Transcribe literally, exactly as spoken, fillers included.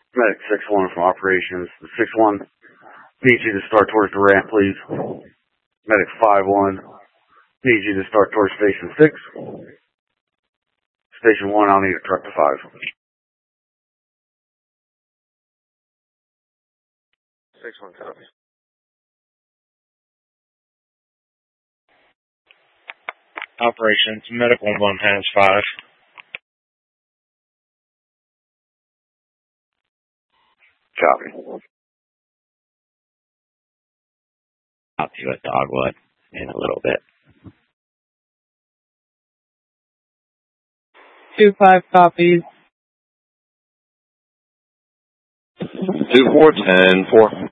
Medic six one from operations. six one, need you to start towards the ramp, please. Medic five one, need you to start towards station six. Station one, I'll need a truck to five. six one copies. Operations, medic one one has five. Copy. Out to a Dogwood in a little bit. Two five copies. Two four ten four.